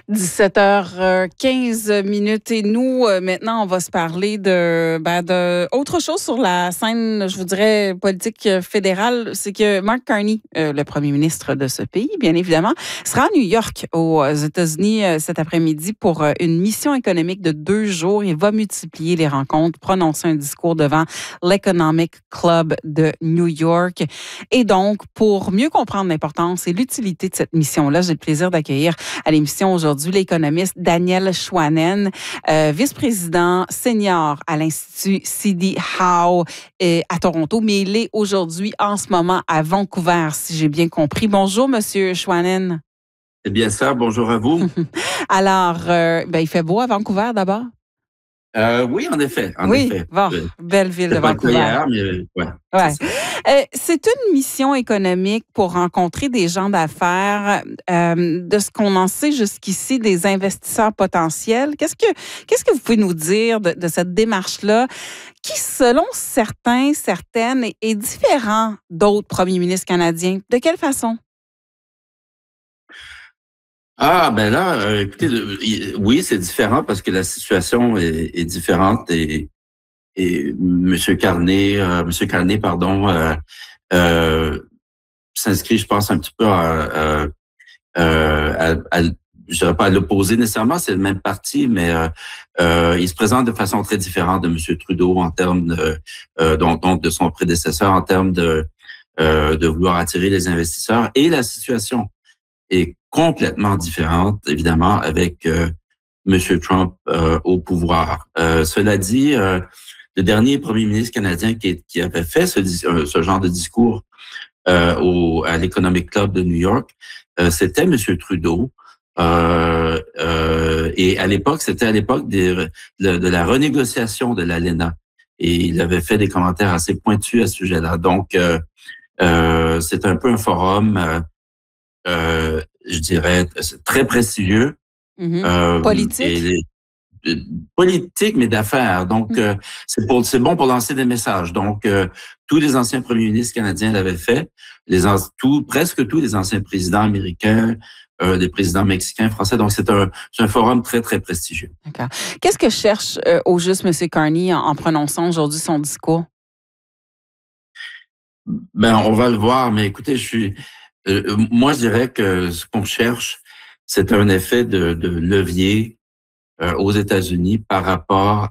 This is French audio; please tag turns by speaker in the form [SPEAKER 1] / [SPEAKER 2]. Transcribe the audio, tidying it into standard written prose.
[SPEAKER 1] 17h15 et nous, maintenant, on va se parler de autre chose sur la scène, je vous dirais, politique fédérale. C'est que Mark Carney, le premier ministre de ce pays, bien évidemment, sera à New York, aux États-Unis, cet après-midi pour une mission économique de 2 jours. Il va multiplier les rencontres, prononcer un discours devant l'Economic Club de New York. Et donc, pour mieux comprendre l'importance et l'utilité de cette mission-là, j'ai le plaisir d'accueillir à l'émission aujourd'hui l'économiste Daniel Schwanen, vice-président senior à l'Institut C.D. Howe à Toronto, mais il est aujourd'hui, en ce moment, à Vancouver, si j'ai bien compris. Bonjour, Monsieur Schwanen.
[SPEAKER 2] C'est bien ça, bonjour à vous.
[SPEAKER 1] Alors, il fait beau à Vancouver d'abord?
[SPEAKER 2] Oui, en effet.
[SPEAKER 1] Oui, bon, belle ville de Vancouver.
[SPEAKER 2] Hier, mais
[SPEAKER 1] ouais. C'est une mission économique pour rencontrer des gens d'affaires. De ce qu'on en sait jusqu'ici, des investisseurs potentiels. Qu'est-ce que vous pouvez nous dire de cette démarche-là qui, selon certains, certaines, est différent d'autres premiers ministres canadiens? De quelle façon?
[SPEAKER 2] Ah, ben là, écoutez, oui, c'est différent parce que la situation est différente et M. Carney, s'inscrit, je pense, un petit peu je dirais pas à l'opposé nécessairement, c'est le même parti, mais il se présente de façon très différente de M. Trudeau en termes donc de son prédécesseur en termes de vouloir attirer les investisseurs, et la situation est complètement différente, évidemment, avec M. Trump au pouvoir. Cela dit, le dernier premier ministre canadien qui avait fait ce genre de discours à l'Economic Club de New York, c'était M. Trudeau. Et à l'époque, c'était à l'époque de la renégociation de l'ALENA. Et il avait fait des commentaires assez pointus à ce sujet-là. Donc, c'est un peu un forum, je dirais, très prestigieux.
[SPEAKER 1] Politique?
[SPEAKER 2] Politique, mais d'affaires. Donc, c'est bon pour lancer des messages. Donc, tous les anciens premiers ministres canadiens l'avaient fait. Presque tous les anciens présidents américains, des présidents mexicains, français. Donc, c'est un forum très, très prestigieux.
[SPEAKER 1] D'accord. Qu'est-ce que cherche au juste M. Carney en prononçant aujourd'hui son discours?
[SPEAKER 2] Ben, on va le voir, mais écoutez, moi, je dirais que ce qu'on cherche, c'est un effet de levier aux États-Unis par rapport